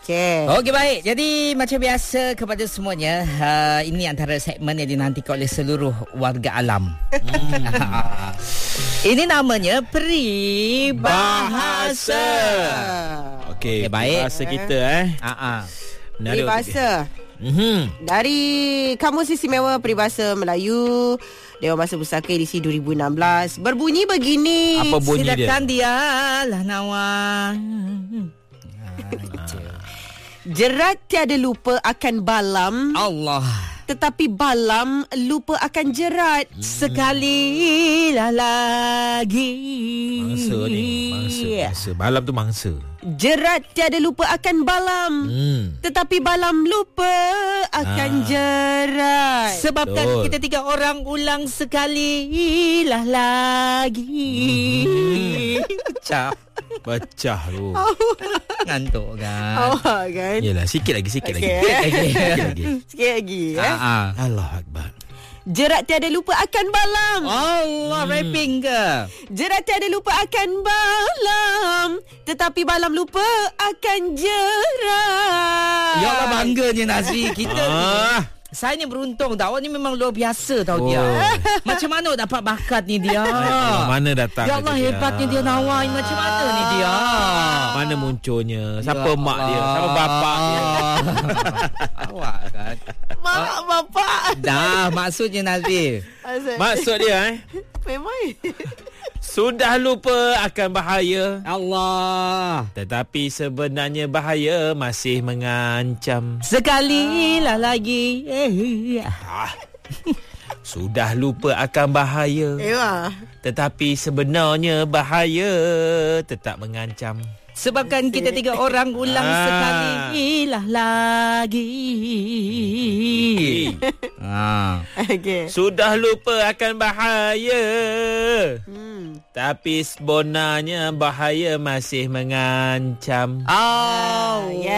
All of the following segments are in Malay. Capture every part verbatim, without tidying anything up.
Okey. Okey, baik. Jadi macam biasa kepada semuanya, uh, ini antara segmen yang dinantikan oleh seluruh warga alam. hmm. Ini namanya Peribahasa. Okey, okay, baik. Bahasa kita eh. Uh-uh. Peribahasa. Mm-hmm. Dari Kamus Istimewa Peribahasa Melayu Dewan Bahasa Pusaka edisi dua ribu enam belas berbunyi begini. Apa bunyi dia? Sedangkan dialah nawan. Jerat tiada lupa akan balam, Allah. tetapi balam lupa akan jerat. Hmm. Sekali lah lagi. Mangsa ni, mangsa, mangsa. Balam tu mangsa. Jerat tiada lupa akan balam, Hmm. tetapi balam lupa akan Ah. jerat. Sebabkan Betul. kita tiga orang ulang sekali lah lagi. Cak. Pecah tu. Ngantuk kan? Awak kan? Yelah, sikit lagi, sikit Okey. lagi. Sikit lagi. Sikit lagi eh? Ah, ah. Allah Akbar. Jerat tiada lupa akan balam. Allah, hmm. rapping ke? Jerat tiada lupa akan balam, tetapi balam lupa akan jerat. Ya Allah, bangganya Nazri. Kita Ah. Saya ni beruntung tau. Awak ni memang luar biasa tau Oh. dia. Macam mana awak dapat bakat ni dia? Ah, mana datang Ya Allah, dia? hebatnya dia Nawai. Macam mana ni dia? Mana munculnya? Siapa Ya mak dia? Allah. Siapa bapak dia? Awak kan? Mak, bapak. Dah, maksudnya Nazri. Maksud dia eh, Memang sudah lupa akan bahaya, Allah. tetapi sebenarnya bahaya masih mengancam. Sekali lah lagi. Ah. Sudah lupa akan bahaya, Ewa. tetapi sebenarnya bahaya tetap mengancam. Sebabkan kita tiga orang ulang Ah. sekali lah lagi. Ah. Okay. Sudah lupa akan bahaya, Hmm. tapi sebenarnya bahaya masih mengancam. Allah yes,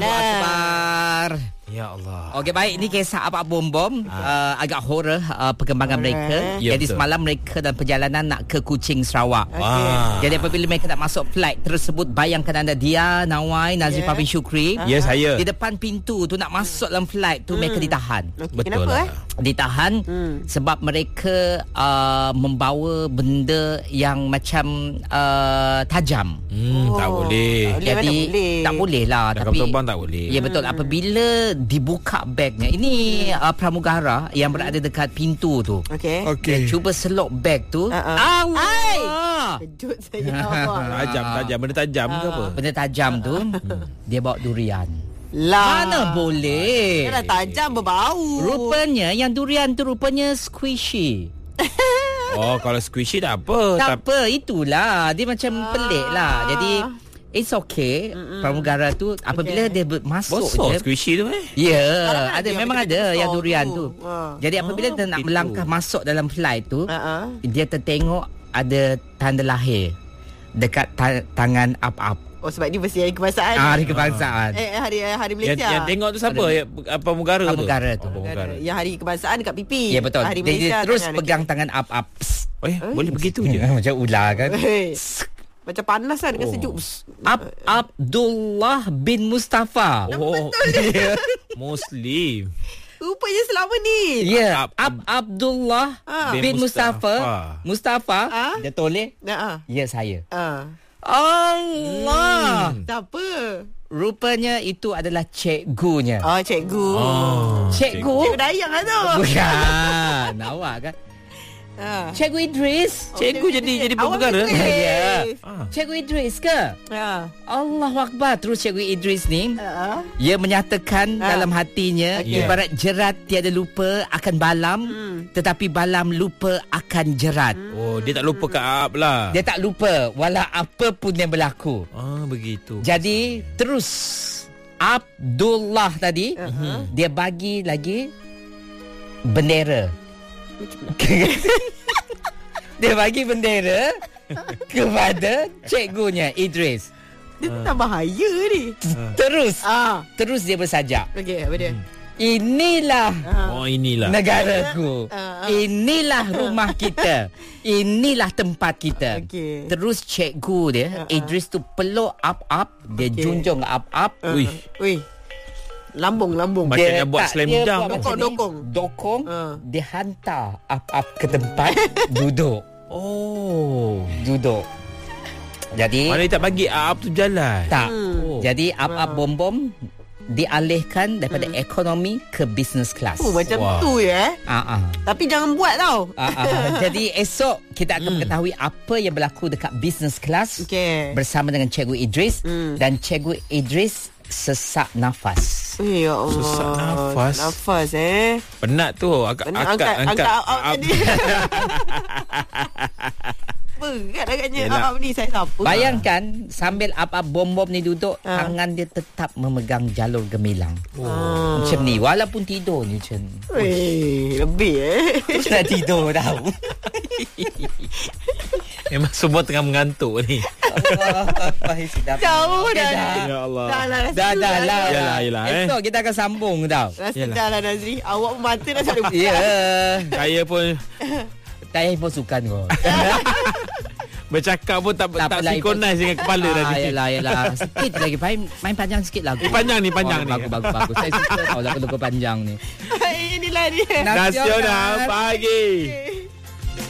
Akbar. Ya Allah. Okey, baik. Ini kisah Abang Bom Bom. uh, Agak horror uh, perkembangan Alright. mereka. Ya, Jadi betul. semalam mereka dan perjalanan nak ke Kuching, Sarawak. Ah. Jadi apabila mereka nak masuk flight tersebut, bayangkan anda dia, Nawai, Nazri Yeah. Parvin Syukri. Ya, saya. Di depan pintu tu nak masuk dalam flight tu, mereka ditahan. Okay, Betul kenapa lah. eh? Ditahan Hmm. sebab mereka uh, membawa benda yang macam uh, tajam. Hmm, Oh, tak boleh. tak boleh. Jadi tak boleh. tak boleh lah. Dah Tapi kapal terbang tak boleh. ya betul. Apabila dibuka bagnya, ini uh, pramugara yang berada dekat pintu tu. Okay. Dia cuba selok bag tu. Uh-uh. Allah. Kejut saya awak. Tajam, tajam. Benda tajam ke apa? Benda tajam tu, dia bawa durian. Lah. Mana boleh? Dia dah tajam berbau. Rupanya yang durian tu rupanya squishy. Oh, kalau squishy tak apa. Tak Tapi apa, itulah. Dia macam pelik lah. Jadi it's okay. Pramugara tu apabila Okay. dia ber- masuk bosok je. squishy tu eh. Ya, Sekarang ada ada memang yang ada besar yang durian tu. tu. Ha. Jadi apabila Oh, dia nak itu. melangkah masuk dalam flight tu, Uh-uh. dia tertengok ada tanda lahir dekat ta- tangan up-up. Oh, sebab dia mesti hari kebangsaan. Ah, hari kebangsaan. Eh, hari hari Yang, Malaysia. yang tengok tu siapa? Ya, apa pramugara tu? Pramugara tu. Oh, pramugara. Yang hari kebangsaan dekat pipi. Ya betul. Hari Jadi dia Malaysia terus tangan, pegang okey. tangan up-up. Psst. Eh, boleh begitu je. Macam ular kan. Hei. Macam panas lah dengan Oh. sejuk. Ab Abdullah bin Mustafa. Oh, Muslim. Rupanya selama ni. Ya, Ab- Ab Abdullah Ah. bin bin Mustafa. Mustafa. Mustafa. Ah? Dia toleh. Nah, Ya, saya. ah. Allah. Hmm. Tak apa. Rupanya itu adalah cikgunya. Oh, cikgu. Oh, Cikgu? Cikgu Dayang lah tu. Bukan. Awak kan? Ah. Cikgu Idris. Cikgu jadi jadi Awak pramugara. Idris. Ya. Ah. Cikgu Idris ke? Ah. Allahu Akbar. Terus Cikgu Idris ni, Ah. ia menyatakan Ah. dalam hatinya, Okey. ibarat jerat tiada lupa akan balam, Hmm. tetapi balam lupa akan jerat. Oh, dia tak lupa Kak Ab lah. Dia tak lupa wala apa pun yang berlaku. Ah, begitu. Jadi terus Abdullah tadi, Uh-huh. dia bagi lagi bendera. Dia bagi bendera kepada cikgunya Idris. Dia tak bahaya ni. Terus Ah. terus dia bersajak. Okey, apa dia? Inilah Oh inilah negaraku. Ah, ah. Inilah rumah kita. Inilah tempat kita. Okey. Terus cikgu dia, Idris tu peluk up-up. Dia Okey. junjung up-up. Ah, Ui. Ui. Lambung, lambung. Macam nak buat tak, slam dia dunk. buat macam Dokong, ni. dokong. Dokong. Ah. Dia hantar up-up ke tempat duduk. Oh Duduk. Jadi mana dia tak bagi up tu jalan. tak. Oh. Jadi up-up bom-bom dialihkan daripada ekonomi ke business class. Oh, macam Wah. tu ya. Eh? Ah ah. Tapi jangan buat tau. Ah, ah. Jadi esok kita akan mengetahui apa yang berlaku dekat business class Okey. bersama dengan Cikgu Idris Hmm. dan Cikgu Idris sesak nafas. Eh, ya Allah. Sesak nafas. Nafas eh. Penat tu angkat Angkat, angkat angkat, angkat, angkat up, up, tadi. Berat agaknya Yelah. up ni saya siapa. Bayangkan sambil up-up bom-bom ni duduk, Ah. tangan dia tetap memegang jalur gemilang. Ah. Macam ni walaupun tidur ni macam ni. Eh, lebih eh. Terus nak tidur tau. Memang semua tengah mengantuk ni. Allah, sedap. Jauh Okey, dah. dah. Ya Allah. Dah lah. rasa Dah dah lah. Yalah, yalah, eh. Esok kita akan sambung tau. Rasa Yalah. dah lah Nazri. Awak pun mata dah tak ada buka. Ya. Saya pun Saya pun sukan kot. bercakap pun tak tak, tak apalah, sinkronis dengan kepala ah, tadi. Yalah, yalah. Sikit lagi. Main, main panjang sikit lagu. Eh, panjang ni, panjang oh, ni. Bagus, bagus, bagus. Saya suka tau lagu-lagu panjang ni. Inilah dia. Nasional pagi.